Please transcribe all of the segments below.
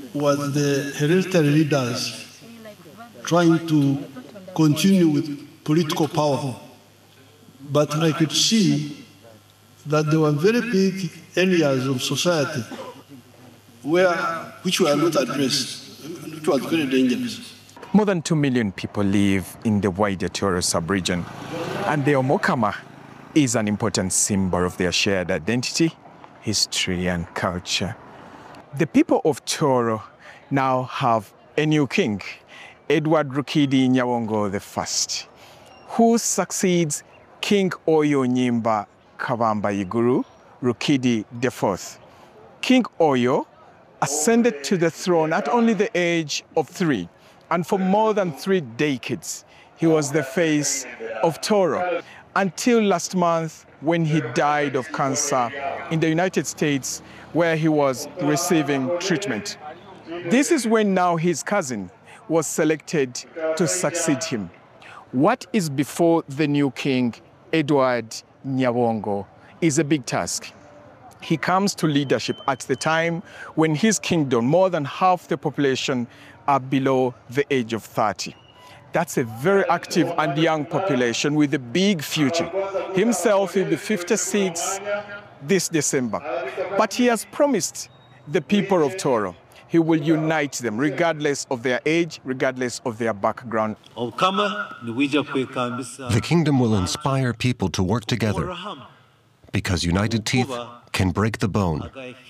was the hereditary leaders trying to continue with political power. But I could see that there were very big areas of society which were not addressed, which was very dangerous. More than 2 million people live in the wider Toro sub-region, and the Omokama is an important symbol of their shared identity, history, and culture. The people of Toro now have a new king, Edward Rukidi Nyawongo I, who succeeds King Oyo Nyimba Kabamba Iguru Rukidi IV. King Oyo ascended to the throne at only the age of 3, and for more than 3 decades, he was the face of Toro, until last month when he died of cancer in the United States, where he was receiving treatment. This is when now his cousin was selected to succeed him. What is before the new king, Edward Nyawongo, is a big task. He comes to leadership at the time when his kingdom, more than half the population, are below the age of 30. That's a very active and young population with a big future. Himself will be 56 this December. But he has promised the people of Toro he will unite them regardless of their age, regardless of their background. The kingdom will inspire people to work together because united teeth can break the bone.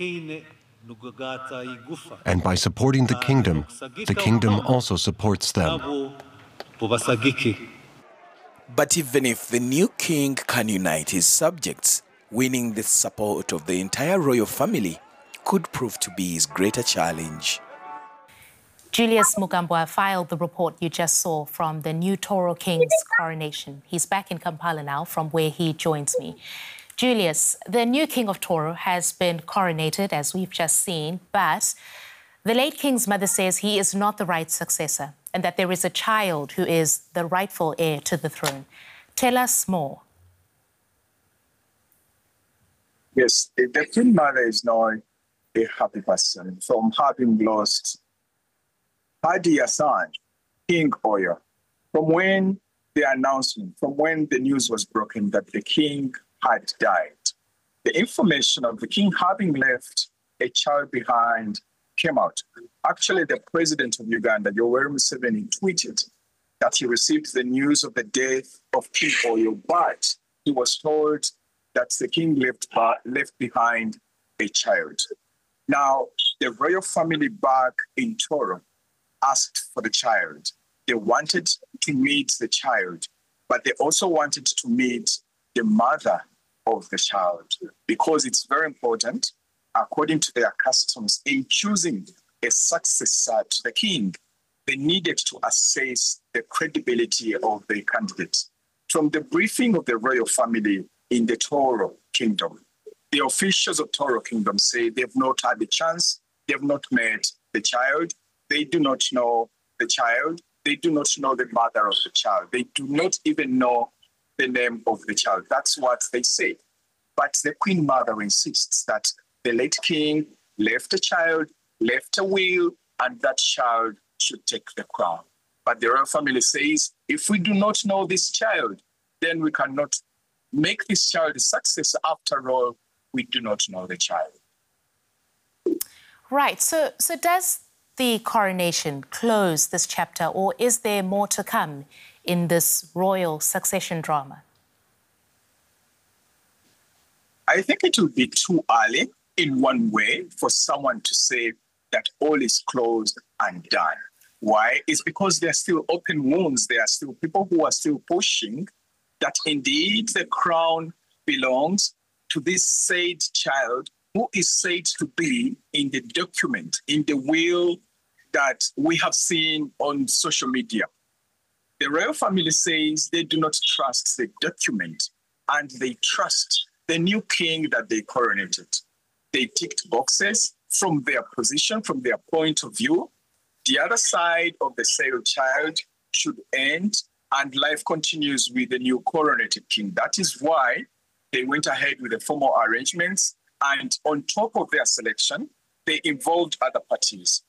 And by supporting the kingdom also supports them. But even if the new king can unite his subjects, winning the support of the entire royal family could prove to be his greater challenge. Julius Mugambwa filed the report you just saw from the new Toro King's coronation. He's back in Kampala now, from where he joins me. Julius, the new king of Toro has been coronated, as we've just seen, but the late king's mother says he is not the right successor and that there is a child who is the rightful heir to the throne. Tell us more. Yes, the queen mother is not a happy person from having lost her dear son, King Oyo. From when the announcement, from when the news was broken that the king had died, the information of the king having left a child behind came out. Actually, the president of Uganda, Yoweri Museveni, tweeted that he received the news of the death of King Oyo, but he was told that the king left behind a child. Now, the royal family back in Toro asked for the child. They wanted to meet the child, but they also wanted to meet the mother of the child, because it's very important, according to their customs, in choosing a successor to the king, they needed to assess the credibility of the candidate. From the briefing of the royal family in the Toro Kingdom, the officials of Toro Kingdom say they've not had the chance, they've not met the child, they do not know the child, they do not know the mother of the child, they do not even know the name of the child. That's what they say. But the Queen Mother insists that the late king left a child, left a will, and that child should take the crown. But the royal family says, if we do not know this child, then we cannot make this child a success. After all, we do not know the child. Right. So does the coronation close this chapter, or is there more to come in this royal succession drama? I think it would be too early in one way for someone to say that all is closed and done. Why? It's because there are still open wounds. There are still people who are still pushing that indeed the crown belongs to this said child who is said to be in the document, in the will that we have seen on social media. The royal family says they do not trust the document and they trust the new king that they coronated. They ticked boxes from their position, from their point of view. The other side of the said child should end and life continues with the new coronated king. That is why they went ahead with the formal arrangements, and on top of their selection, they involved other parties.